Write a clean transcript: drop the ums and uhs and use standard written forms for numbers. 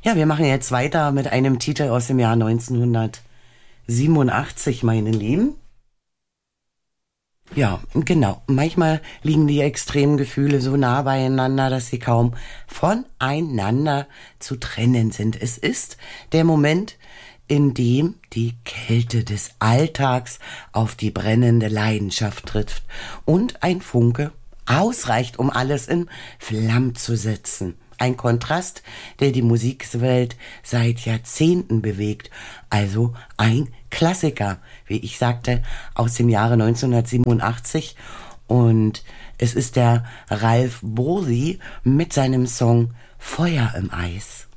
Ja, wir machen jetzt weiter mit einem Titel aus dem Jahr 1987, meine Lieben. Ja, genau. Manchmal liegen die extremen Gefühle so nah beieinander, dass sie kaum voneinander zu trennen sind. Es ist der Moment, in dem die Kälte des Alltags auf die brennende Leidenschaft trifft und ein Funke ausreicht, um alles in Flammen zu setzen. Ein Kontrast, der die Musikwelt seit Jahrzehnten bewegt. Also ein Klassiker, wie ich sagte, aus dem Jahre 1987. Und es ist der Ralf Bosi mit seinem Song Feuer im Eis.